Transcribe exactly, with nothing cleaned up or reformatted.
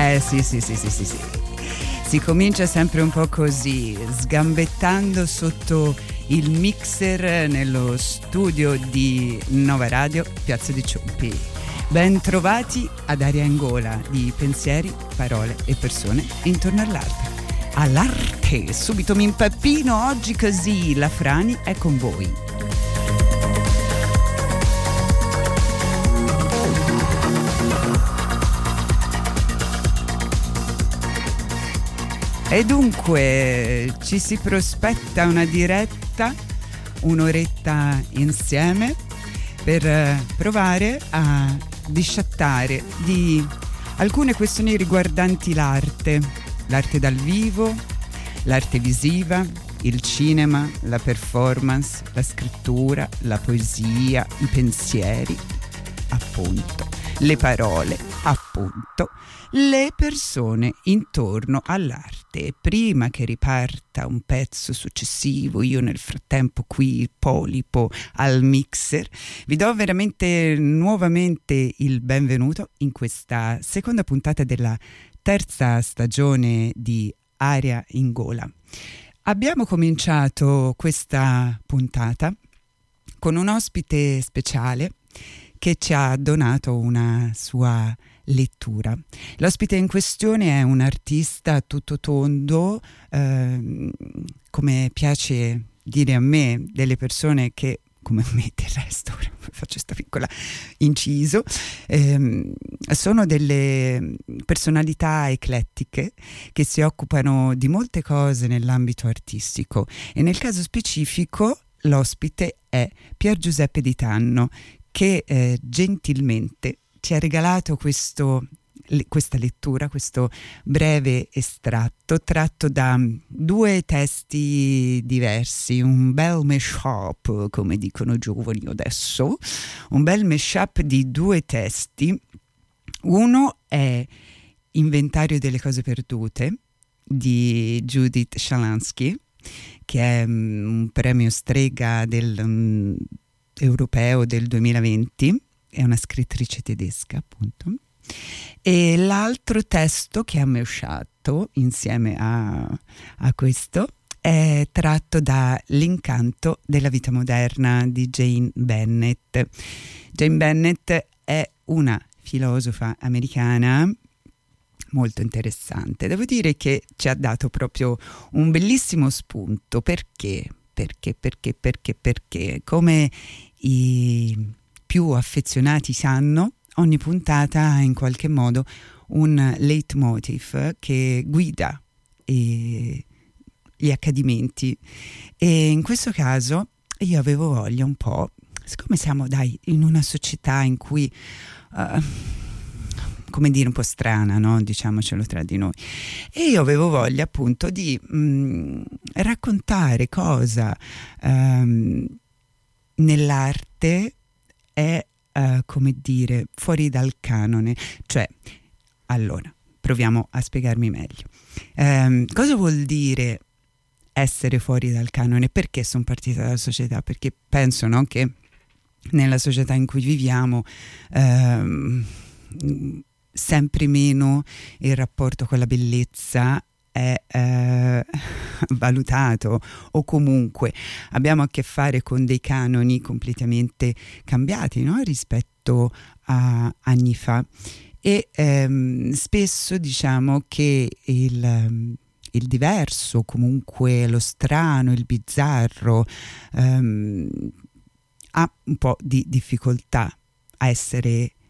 Eh sì, sì, sì, sì, sì, sì. Si comincia sempre un po' così, sgambettando sotto il mixer nello studio di Nova Radio, Piazza di Ciompi. Ben trovati ad Aria in Gola di pensieri, parole e persone intorno all'arte. All'arte, subito mi impappino oggi così, la Frani è con voi. E dunque ci si prospetta una diretta, un'oretta insieme per provare a disciattare di alcune questioni riguardanti l'arte, l'arte dal vivo, l'arte visiva, il cinema, la performance, la scrittura, la poesia, i pensieri, appunto, le parole, appunto, le persone intorno all'arte. Prima che riparta un pezzo successivo, io nel frattempo qui polipo al mixer, vi do veramente nuovamente il benvenuto in questa seconda puntata della terza stagione di Aria in Gola. Abbiamo cominciato questa puntata con un ospite speciale che ci ha donato una sua lettura. L'ospite in questione è un artista tutto tondo, eh, come piace dire a me, delle persone che, come me del resto, faccio questa piccola inciso, ehm, sono delle personalità eclettiche che si occupano di molte cose nell'ambito artistico, e nel caso specifico l'ospite è Pier Giuseppe Di Tanno, che eh, gentilmente ci ha regalato questo, le, questa lettura, questo breve estratto tratto da due testi diversi, un bel mashup, come dicono i giovani adesso, un bel mashup di due testi. Uno è Inventario delle cose perdute di Judith Shalansky, che è um, un premio Strega del um, europeo del duemilaventi, è una scrittrice tedesca appunto, e l'altro testo che ha mesciato insieme a, a questo è tratto da L'incanto della vita moderna di Jane Bennett. Jane Bennett è una filosofa americana molto interessante, devo dire che ci ha dato proprio un bellissimo spunto. Perché? Perché, perché, perché, perché come i più affezionati sanno, ogni puntata ha in qualche modo un leitmotiv che guida eh, gli accadimenti, e in questo caso io avevo voglia un po', siccome siamo dai in una società in cui uh, come dire un po' strana, no? Diciamocelo tra di noi, e io avevo voglia appunto di mh, raccontare cosa um, nell'arte è, uh, come dire, fuori dal canone. Cioè, allora, proviamo a spiegarmi meglio. Um, cosa vuol dire essere fuori dal canone? Perché sono partita dalla società? Perché penso, no, che nella società in cui viviamo um, sempre meno il rapporto con la bellezza è eh, valutato, o comunque abbiamo a che fare con dei canoni completamente cambiati, no? Rispetto a anni fa, e ehm, spesso diciamo che il, il diverso, comunque lo strano, il bizzarro ehm, ha un po' di difficoltà a essere